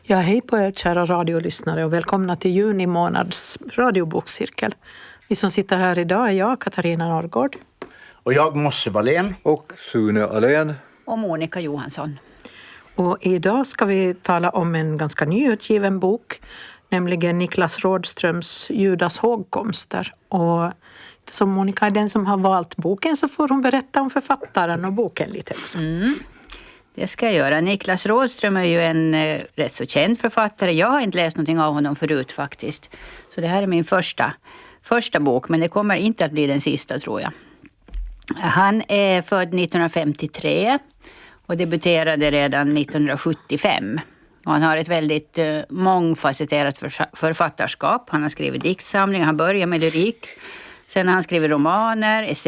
Ja, hej på er kära radiolyssnare och välkomna till juni månads radiobokcirkel. Vi som sitter här idag är jag, Katarina Norrgård. Och jag, Mosse Wallén. Och Sune Alén. Och Monica Johansson. Och idag ska vi tala om en ganska nyutgiven bok, nämligen Niklas Rådströms Judas hågkomster. Och som Monica är den som har valt boken så får hon berätta om författaren och boken lite också. Det ska jag göra. Niklas Rådström är ju en rätt så känd författare. Jag har inte läst någonting av honom förut faktiskt. Så det här är min första bok, men det kommer inte att bli den sista tror jag. Han är född 1953 och debuterade redan 1975. Och han har ett väldigt mångfacetterat författarskap. Han har skrivit diktsamlingar, han börjar med lyrik. Sen har han skrivit romaner,